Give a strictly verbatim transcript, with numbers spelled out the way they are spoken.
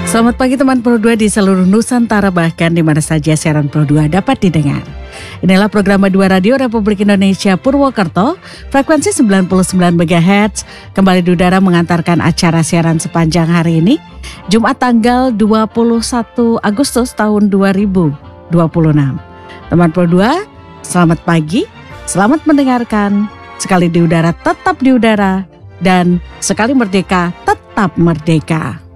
Selamat pagi teman Pro dua di seluruh Nusantara, bahkan di mana saja siaran Pro dua dapat didengar. Inilah program dua Radio Republik Indonesia Purwokerto, frekuensi sembilan puluh sembilan megahertz, kembali di udara mengantarkan acara siaran sepanjang hari ini, Jumat tanggal dua puluh satu Agustus tahun dua ribu dua puluh enam. Teman Pro dua, selamat pagi, selamat mendengarkan, sekali di udara tetap di udara, dan sekali merdeka tetap merdeka.